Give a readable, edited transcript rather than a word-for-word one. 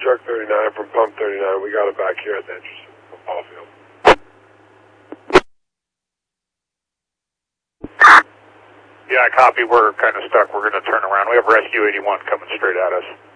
truck 39 from pump 39. We got it back here at the entrance of the ball field. Yeah, I copy. We're kind of stuck. We're going to turn around. We have Rescue 81 coming straight at us.